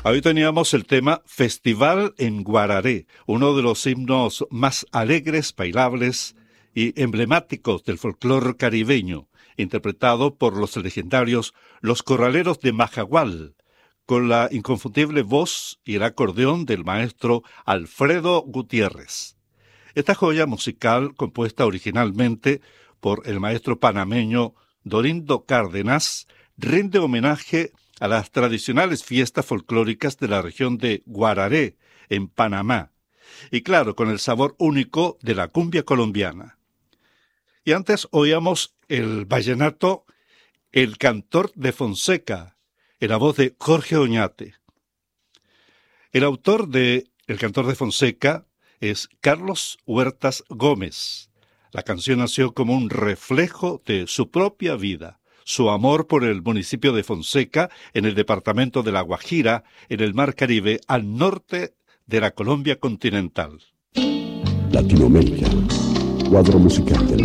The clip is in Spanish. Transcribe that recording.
Hoy teníamos el tema Festival en Guararé, uno de los himnos más alegres, bailables y emblemáticos del folclore caribeño, interpretado por los legendarios Los Corraleros de Majagual, con la inconfundible voz y el acordeón del maestro Alfredo Gutiérrez. Esta joya musical, compuesta originalmente por el maestro panameño Dorindo Cárdenas, rinde homenaje a las tradicionales fiestas folclóricas de la región de Guararé, en Panamá, y claro, con el sabor único de la cumbia colombiana. Y antes oíamos el vallenato El Cantor de Fonseca, en la voz de Jorge Oñate. El autor de El Cantor de Fonseca es Carlos Huertas Gómez. La canción nació como un reflejo de su propia vida, su amor por el municipio de Fonseca, en el departamento de La Guajira, en el Mar Caribe, al norte de la Colombia continental. Latinoamérica, cuadro musical del